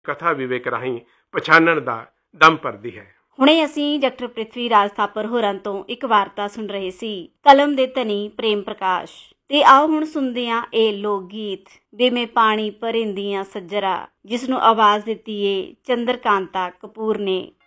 ਕਥਾ ਵਿਵੇਕ ਰਾਹੀਂ ਪਛਾਣਨ ਦਾ ਦਮ ਭਰਦੀ ਹੈ। ਹੁਣੇ ਅਸੀਂ ਡਾਕਟਰ ਪ੍ਰਿਥਵੀ ਰਾਜ ਥਾਪਰ ਹੋਰਾਂ ਤੋਂ ਇੱਕ ਵਾਰਤਾ ਸੁਣ ਰਹੇ ਸੀ, ਕਲਮ ਦੇ ਧਨੀ ਪ੍ਰੇਮ ਪ੍ਰਕਾਸ਼। ਤੇ ਆਓ ਹੁਣ ਸੁਣਦੇ ਹਾਂ ਇਹ ਲੋਕ ਗੀਤ ਵੇ ਮੈਂ ਪਾਣੀ ਭਰਿੰਦੀਆਂ ਸੱਜਰਾ, ਜਿਸ ਨੂੰ ਆਵਾਜ਼ ਦਿੱਤੀ ਏ ਚੰਦਰਕਾਂਤਾ ਕਪੂਰ ਨੇ।